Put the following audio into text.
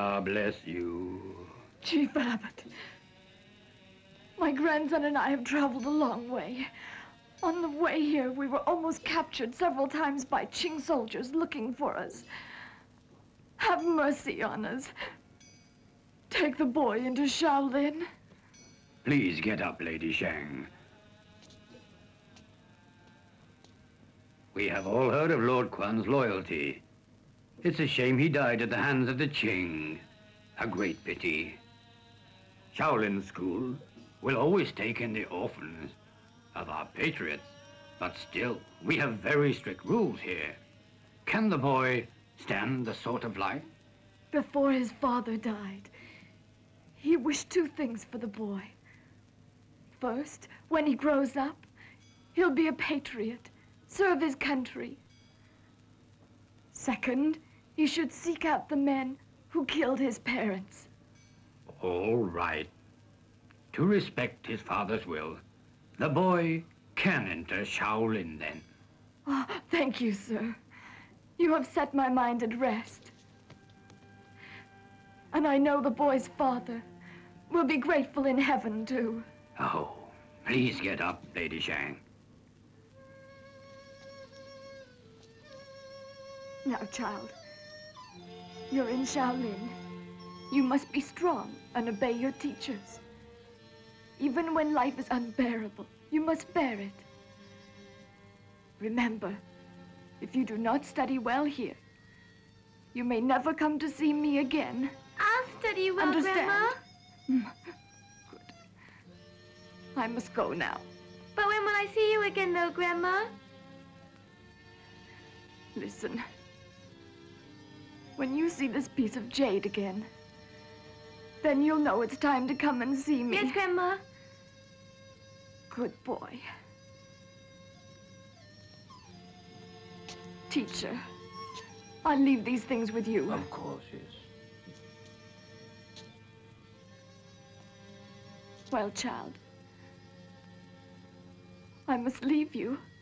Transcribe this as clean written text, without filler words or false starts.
Ah, bless you. Chief Abbott, my grandson and I have traveled a long way. On the way here, we were almost captured several times by Qing soldiers looking for us. Have mercy on us. Take the boy into Shaolin. Please get up, Lady Shang. We have all heard of Lord Quan's loyalty. It's a shame he died at the hands of the Qing. A great pity. Shaolin School will always take in the orphans of our patriots, but still, we have very strict rules here. Can the boy stand the sort of life? Before his father died, he wished two things for the boy. First, when he grows up, he'll be a patriot, serve his country. Second, he should seek out the men who killed his parents. All right. To respect his father's will, the boy can enter Shaolin then. Oh, thank you, sir. You have set my mind at rest. And I know the boy's father will be grateful in heaven, too. Oh, please get up, Lady Shang. Now, child, you're in Shaolin. You must be strong and obey your teachers. Even when life is unbearable, you must bear it. Remember, if you do not study well here, you may never come to see me again. I'll study well, Understand? Grandma. Good. I must go now. But when will I see you again, though, Grandma? Listen. When you see this piece of jade again, then you'll know it's time to come and see me. Yes, Grandma. Good boy. Teacher, I'll leave these things with you. Of course, yes. Well, child, I must leave you.